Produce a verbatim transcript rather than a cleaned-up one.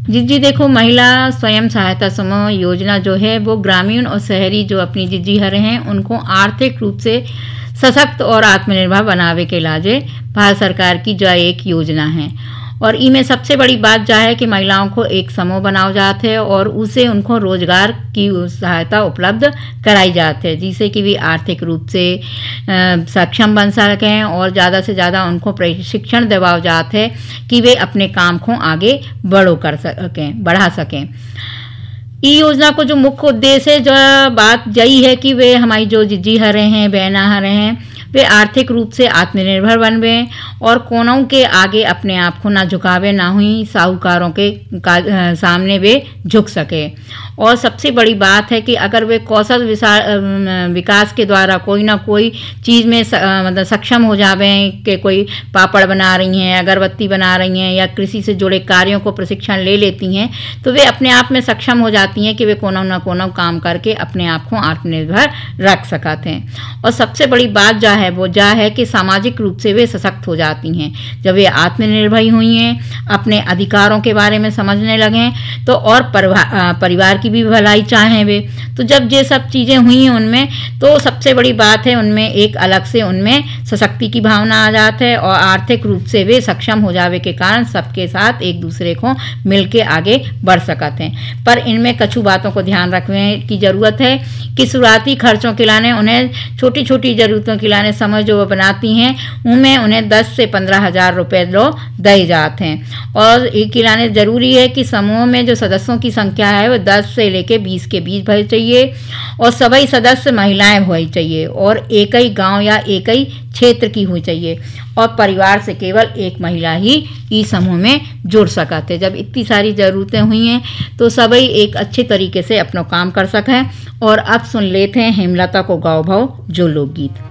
जिज्जी देखो, महिला स्वयं सहायता समूह योजना जो है वो ग्रामीण और शहरी जो अपनी जिज्जी हर हैं उनको आर्थिक रूप से सशक्त और आत्मनिर्भर बनावे के लाजे भारत सरकार की जो एक योजना है। और इमें सबसे बड़ी बात जा है कि महिलाओं को एक समूह बनाओ जाते है और उसे उनको रोजगार की सहायता उपलब्ध कराई जाती है, जिससे कि वे आर्थिक रूप से सक्षम बन सकें और ज़्यादा से ज़्यादा उनको प्रशिक्षण दिलाया जाता है कि वे अपने काम को आगे बढ़ो कर सकें बढ़ा सकें। ई योजना को जो मुख्य उद्देश्य है जो बात यही है कि वे हमारी जो जिज्जी हरे हैं बहना हरे हैं वे आर्थिक रूप से आत्मनिर्भर बनवे और कोनों के आगे अपने आप को ना झुकावे, ना ही साहूकारों के सामने वे झुक सके। और सबसे बड़ी बात है कि अगर वे कौशल विकास के द्वारा कोई ना कोई चीज़ में मतलब सक्षम हो जावे कि कोई पापड़ बना रही हैं, अगरबत्ती बना रही हैं या कृषि से जुड़े कार्यों को प्रशिक्षण ले लेती हैं, तो वे अपने आप में सक्षम हो जाती हैं कि वे कोनो ना कोनो काम करके अपने आप को आत्मनिर्भर रख सकते हैं। और सबसे बड़ी बात जा है वो जा है कि सामाजिक रूप से वे सशक्त हो जाती हैं। जब वे आत्मनिर्भर हुई हैं, अपने अधिकारों के बारे में समझने लगें तो और परिवार की भी भलाई चाहें वे, तो जब ये सब चीज़ें हुई हैं उनमें, तो सबसे बड़ी बात है उनमें एक अलग से उनमें सशक्ति की भावना आ जाती है और आर्थिक रूप से वे सक्षम हो जावे के कारण सबके साथ एक दूसरे को मिलके आगे बढ़ सकते हैं। पर इनमें कछु बातों को ध्यान रखने की ज़रूरत है कि शुरुआती खर्चों के लाने उन्हें छोटी छोटी ज़रूरतों के लाने समझ जो वो बनाती हैं उनमें उन्हें दस से पंद्रह हज़ार रुपये लो दे जाते हैं। और एक खिलाने ज़रूरी है कि समूह में जो सदस्यों की संख्या है वो दस से लेके बीस के बीच होनी चाहिए और सभी सदस्य महिलाएं होनी चाहिए और एक ही गांव या एक ही क्षेत्र की होनी चाहिए और परिवार से केवल एक महिला ही इस समूह में जुड़ सकते। जब इतनी सारी ज़रूरतें हुई हैं तो सभी एक अच्छे तरीके से अपना काम कर सकें। और अब सुन लेते हैं हेमलता को गाओ भाव जो लोकगीत।